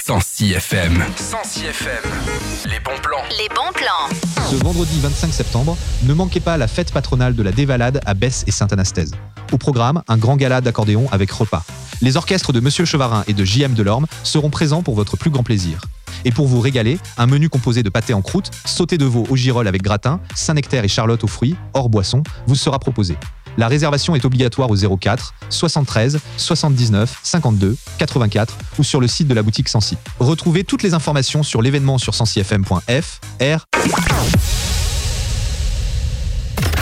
106 FM. 106 FM. Les bons plans. Les bons plans. Ce vendredi 25 septembre, ne manquez pas la fête patronale de la Dévalade à Besse et Sainte-Anastaise. Au programme, un grand gala d'accordéon avec repas. Les orchestres de Monsieur Chevarin et de J.M. Delorme seront présents pour votre plus grand plaisir. Et pour vous régaler, un menu composé de pâté en croûte, sauté de veau au girolles avec gratin, Saint-Nectaire et Charlotte aux fruits, hors boisson, vous sera proposé. La réservation est obligatoire au 04 73 79 52 84 ou sur le site de la boutique Sancy. Retrouvez toutes les informations sur l'événement sur sansifm.fr